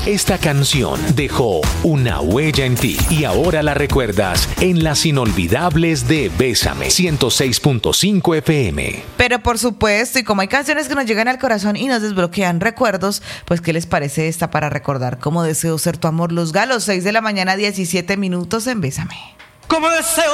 Esta canción dejó una huella en ti y ahora la recuerdas en las inolvidables de Bésame 106.5 FM. Pero por supuesto, y como hay canciones que nos llegan al corazón y nos desbloquean recuerdos, pues ¿qué les parece esta para recordar cómo deseo ser tu amor? Los Galos, 6 de la mañana, 17 minutos en Bésame. Como deseo